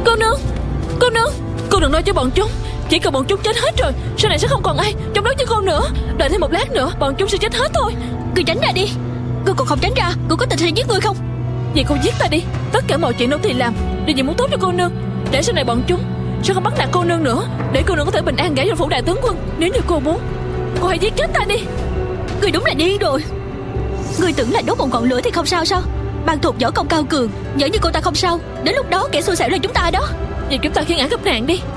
Cô nương, cô nương, cô đừng nói cho bọn chúng. Chỉ cần bọn chúng chết hết rồi, sau này sẽ không còn ai chống đối với cô nữa. Đợi thêm một lát nữa, bọn chúng sẽ chết hết thôi. Ngươi tránh ra đi. Ngươi còn không tránh ra, cô có tình sẽ giết ngươi không? Vậy cô giết ta đi. Tất cả mọi chuyện đâu thì làm đều vì muốn tốt cho cô nương. Để sau này bọn chúng sẽ không bắt nạt cô nương nữa, để cô nương có thể bình an gả vào phủ đại tướng quân. Nếu như cô muốn, cô hãy giết chết ta đi. Ngươi đúng là điên rồi. Ngươi tưởng là đốt một ngọn lửa thì không sao sao? Ban thuộc võ công cao cường, nhỡ như cô ta không sao, đến lúc đó kẻ xui xẻo là chúng ta đó. Vậy chúng ta khiến ả gặp nạn đi.